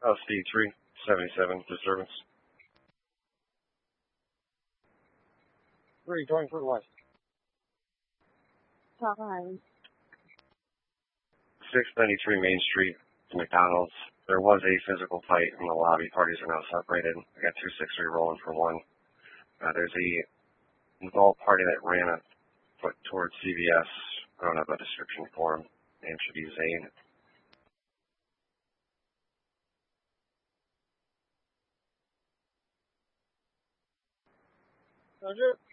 Steve 377 disturbance. 324 West. Talk Highway. 693 Main Street, McDonald's. There was a physical fight in the lobby. Parties are now separated. I got 263 rolling for one. There's a involved party that ran a foot towards CVS. I don't have a description for him. Name should be Zane. Roger.